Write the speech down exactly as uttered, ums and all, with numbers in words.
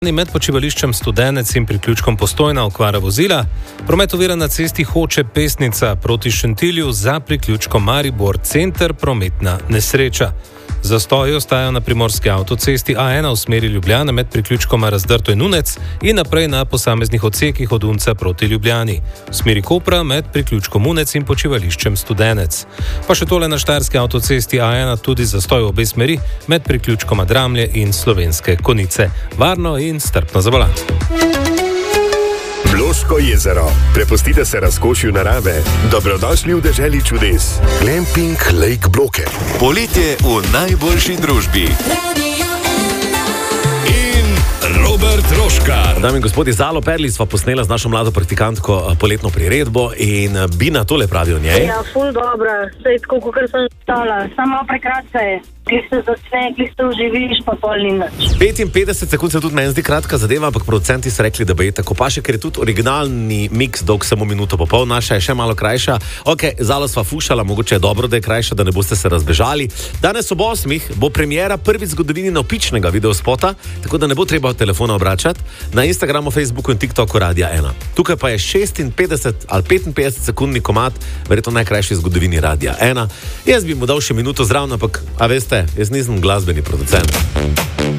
Med počivališčem Studenec in priključkom Postojna okvara vozila, promet ovira na cesti Hoče Pesnica proti Šentilju za priključkom Maribor center prometna nesreča. Zastoji ostajajo na primorski avtocesti A ena v smeri Ljubljane med priključkoma Razdrto in Nunec in naprej na posameznih odsekih od Unca proti Ljubljani. V smeri Kopra med priključkom Unec in počivališčem Studenec. Pa še tole na štajerski avtocesti A ena tudi zastoj v obe smeri med priključkoma Dramlje in Slovenske Konjice. Varno in strpno za volan. Bloško jezero. Prepustite se razkošju narave. Dobrodošli v deželi čudes. Glamping Lake Bloke. Poletje v najboljši družbi. In Robert Roškar. Dame in gospodi, Zalo Perli sva posnela z našo mlado praktikantko poletno priredbo in Bina tole pravi o njej. Ja, ful dobra. Sej tako, kot sem stala. Samo prekratka je. Ki se začne, ki se uživiš, pa pol ni nič. petinpetdeset sekund se tudi meni zdi kratka zadeva, ampak producenti so rekli, da bo je tako pa še, ker je tudi originalni miks dolg samo minuto pa pol, naša je še malo krajša. Ok, Zalo sva fušala, mogoče je dobro, da je krajša, da ne boste se razbežali. Danes ob osmih bo premiera prvi zgodovini navpičnega videospota, tako da ne bo treba telefona obračati, na Instagramu, Facebooku in TikToku Radia ena. Tukaj pa je šestinpetdeset ali petinpetdeset sekundni komad, verjetno najkrajši v zgodovini Radia ena. Jaz bi mu dal še minuto zraven, ampak a veste, jaz nisem glasbeni producent.